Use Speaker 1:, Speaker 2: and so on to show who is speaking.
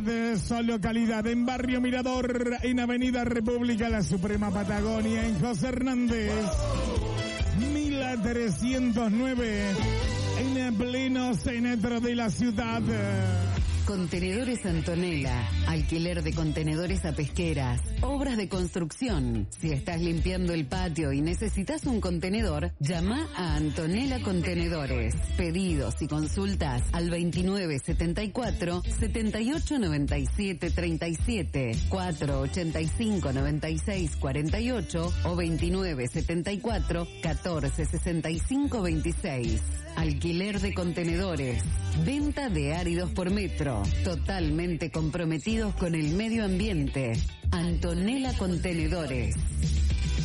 Speaker 1: De su localidad en Barrio Mirador, en Avenida República, la Suprema Patagonia, en José Hernández, 1309, en pleno centro de la ciudad.
Speaker 2: Contenedores Antonella, alquiler de contenedores a pesqueras, obras de construcción. Si estás limpiando el patio y necesitas un contenedor, llama a Antonella Contenedores. Pedidos y consultas al 2974 7897 37, 485 96 48 o 2974 1465 26. Alquiler de contenedores, venta de áridos por metro, totalmente comprometidos con el medio ambiente. Antonella Contenedores.